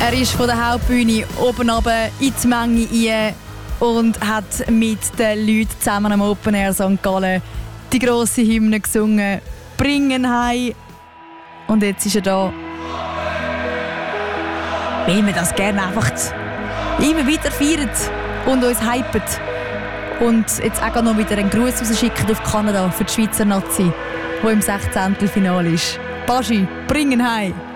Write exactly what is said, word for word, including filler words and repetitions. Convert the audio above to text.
Er ist von der Hauptbühne oben runter in die Menge rein und hat mit den Leuten zusammen am Open Air Sankt Gallen die grosse Hymne gesungen. «Bringen heim». Und jetzt ist er da. Weil wir das gerne einfach immer wieder feiern und uns hypen. Und jetzt auch noch wieder einen Gruß rausschicken auf Kanada für die Schweizer Nazi, die im sechzehnten Finale ist. Baschi, «Bringen heim».